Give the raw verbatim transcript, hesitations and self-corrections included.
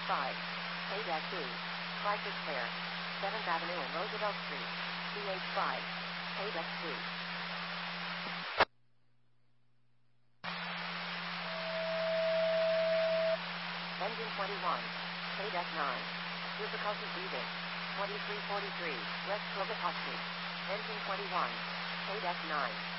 five. K two. Prices Fair. seventh Avenue and Roosevelt Street. C H five. K two. Engine twenty-one. K nine. Difficulty breathing. twenty-three forty-three. West Robotoski. Engine twenty-one. K nine.